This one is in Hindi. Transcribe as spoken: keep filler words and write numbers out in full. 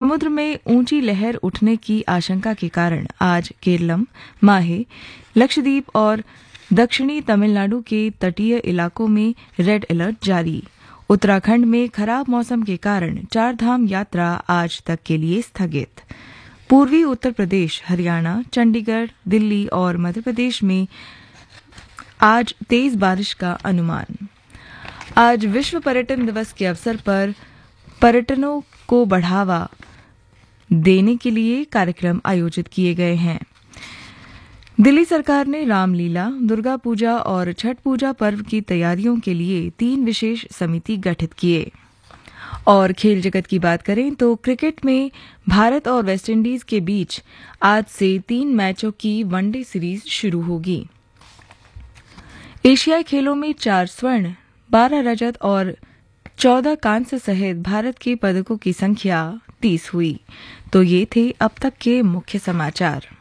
समुद्र में ऊंची लहर उठने की आशंका के कारण आज केरलम, माहे, लक्षद्वीप और दक्षिणी तमिलनाडु के तटीय इलाकों में रेड अलर्ट जारी। उत्तराखंड में खराब मौसम के कारण चारधाम यात्रा आज तक के लिए स्थगित। पूर्वी उत्तर प्रदेश, हरियाणा, चंडीगढ़, दिल्ली और मध्य प्रदेश में आज तेज बारिश का अनुमान। आज विश्व पर्यटन दिवस के अवसर पर पर्यटनों को बढ़ावा देने के लिए कार्यक्रम आयोजित किए गए हैं। दिल्ली सरकार ने रामलीला, दुर्गा पूजा और छठ पूजा पर्व की तैयारियों के लिए तीन विशेष समिति गठित किए। और खेल जगत की बात करें तो क्रिकेट में भारत और वेस्टइंडीज के बीच आज से तीन मैचों की वनडे सीरीज शुरू होगी। एशियाई खेलों में चार स्वर्ण, बारह रजत और चौदह कांस्य सहित भारत के पदकों की संख्या तीस हुई। तो ये थे अब तक के मुख्य समाचार।